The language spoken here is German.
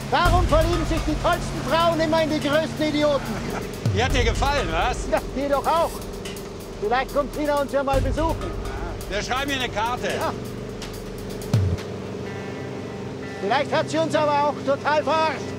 Warum verlieben sich die tollsten Frauen immer in die größten Idioten? Die hat dir gefallen, was? Ja, die doch auch. Vielleicht kommt Tina uns ja mal besuchen. Wir schreiben ihr eine Karte. Ja. Vielleicht hat sie uns aber auch total verarscht.